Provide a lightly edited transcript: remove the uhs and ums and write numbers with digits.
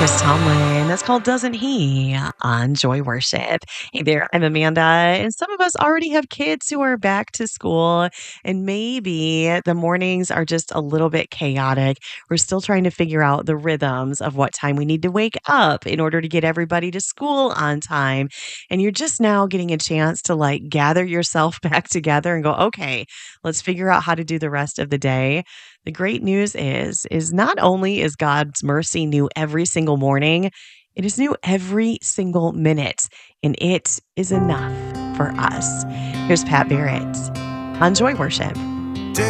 Chris Tomlin. That's called Doesn't He on Joy Worship. Hey there, I'm Amanda. And some of us already have kids who are back to school, and maybe the mornings are just a little bit chaotic. We're still trying to figure out the rhythms of what time we need to wake up in order to get everybody to school on time. And you're just now getting a chance to like gather yourself back together and go, okay, let's figure out how to do the rest of the day. The great news is not only is God's mercy new every single morning, it is new every single minute, and it is enough for us. Here's Pat Barrett on Joy Worship.